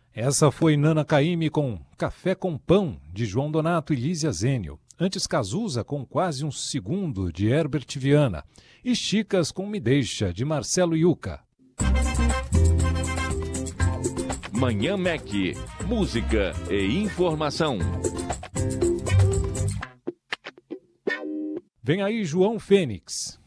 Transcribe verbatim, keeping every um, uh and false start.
Essa foi Nana Caymmi com Café com Pão, de João Donato e Lísia Zênio. Antes Cazuza com Quase um Segundo, de Herbert Viana. E Chicas com Me Deixa, de Marcelo Yuca. Manhã Mac, música e informação. Vem aí João Fênix.